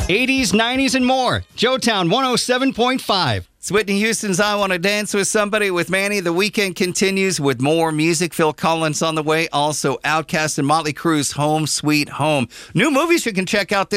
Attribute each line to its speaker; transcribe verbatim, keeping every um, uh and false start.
Speaker 1: eighties, nineties, and more. Joetown one oh seven point five.
Speaker 2: It's Whitney Houston's I Want to Dance with Somebody with Manny. The weekend continues with more music. Phil Collins on the way. Also, Outkast and Motley Crue's Home Sweet Home. New movies you can check out this